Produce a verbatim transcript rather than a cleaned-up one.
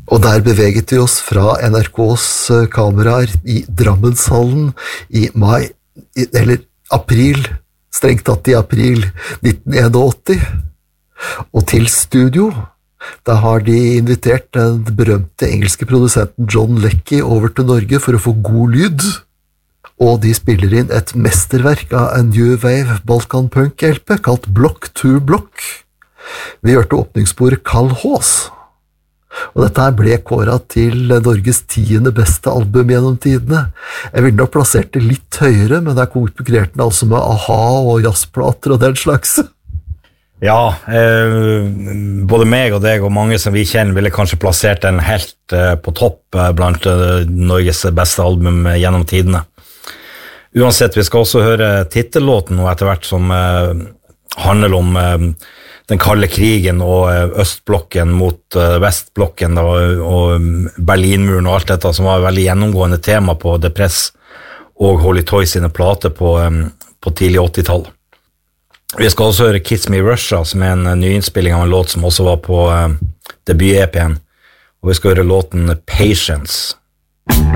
Og der beveget vi oss fra N R K's kameraer i Drammenshallen i mai, eller april, strengt tatt i april nitten åttien, og til studio. Da har de invitert den berømte engelske produsenten John Leckie over til Norge for å få god lyd, og de spiller inn et mesterverk av en New Wave Balkan Punk-L P kalt Block to Block. Vi hørte åpningssporet Kall Hås. Og dette her ble kåret til Norges tiende beste album gjennom tidene. Jeg ville nok plassert det litt høyere, men der konkurrerte den altså med A-ha og jazzplater og den slags. Ja, eh, både meg og deg og mange som vi kjenner ville kanskje plassert den helt eh, på topp eh, blant eh, Norges beste album eh, gjennom tidene. Uansett, vi skal også høre titellåten og etter hvert som eh, handler om eh, den kalde krigen og østblokken mot vestblokken da, og Berlinmuren og alt dette som var veldig gjennomgående tema på The Press og Holy Toys sine plater på, på tidlig åttitall. Vi skal også høre Kiss Me Russia, som er en nyinnspilling av en låt som også var på debut-E P-en, og vi skal høre låten Patience.